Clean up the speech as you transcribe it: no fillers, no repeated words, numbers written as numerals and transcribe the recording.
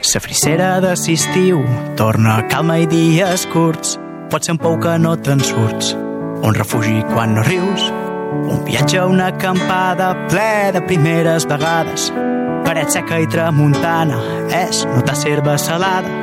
Sa frissera de l'estiu torna calma i dies curts. Pot ser un pou que no te'n surts, un refugi quan no rius, un viatge a una acampada ple de primeres vegades. Paret seca i tramuntana és notar serva salada.